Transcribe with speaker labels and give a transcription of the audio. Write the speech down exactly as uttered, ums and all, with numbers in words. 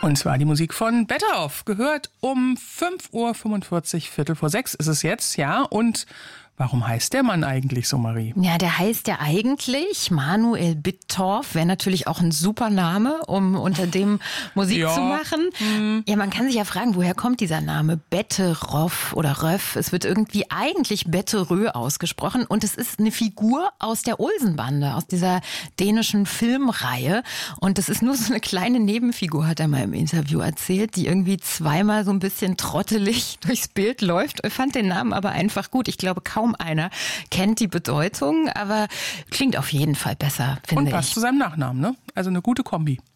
Speaker 1: Und zwar die Musik von Better Off, gehört um fünf Uhr fünfundvierzig, Viertel vor sechs ist es jetzt, ja. Und warum heißt der Mann eigentlich so, Marie?
Speaker 2: Ja, der heißt ja eigentlich Manuel Bittorf. Wäre natürlich auch ein super Name, um unter dem Musik
Speaker 1: Ja.
Speaker 2: zu machen.
Speaker 1: Hm.
Speaker 2: Ja, man kann sich ja fragen, woher kommt dieser Name Betteroff oder Röff? Es wird irgendwie eigentlich Betterö ausgesprochen und es ist eine Figur aus der Olsenbande, aus dieser dänischen Filmreihe. Und das ist nur so eine kleine Nebenfigur, hat er mal im Interview erzählt, die irgendwie zweimal so ein bisschen trottelig durchs Bild läuft. Ich fand den Namen aber einfach gut. Ich glaube, kaum einer kennt die Bedeutung, aber klingt auf jeden Fall besser, finde
Speaker 1: Und
Speaker 2: ich.
Speaker 1: passt zu seinem Nachnamen, ne? Also eine gute Kombi.